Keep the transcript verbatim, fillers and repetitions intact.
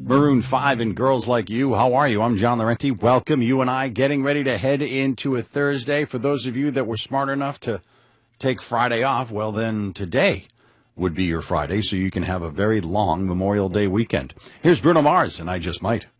Maroon five and Girls Like You. How are you? I'm John Laurenti. Welcome. You and I getting ready to head into a Thursday. For those of you that were smart enough to take Friday off, well, then today would be your Friday, so you can have a very long Memorial Day weekend. Here's Bruno Mars, and I Just Might.